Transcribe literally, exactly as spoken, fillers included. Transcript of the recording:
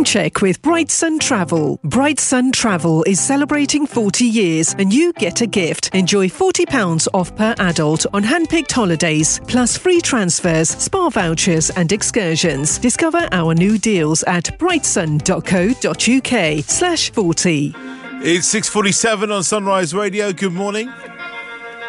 Time check with Bright Sun Travel. Bright Sun Travel is celebrating forty years and you get a gift. Enjoy forty pounds off per adult on hand-picked holidays, plus free transfers, spa vouchers and excursions. Discover our new deals at brightsun.co.uk slash 40. It's six forty-seven on Sunrise Radio. Good morning.